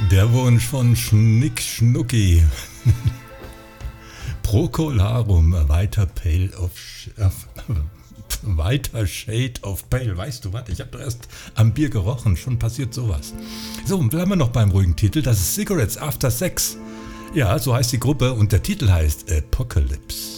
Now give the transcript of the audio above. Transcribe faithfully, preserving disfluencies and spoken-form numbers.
Der Wunsch von Schnick Schnucki. Procolarum, weiter Pale of, of weiter Shade of Pale. Weißt du was? Ich habe doch erst am Bier gerochen. Schon passiert sowas. So, bleiben wir noch beim ruhigen Titel. Das ist Cigarettes After Sex. Ja, so heißt die Gruppe und der Titel heißt Apocalypse.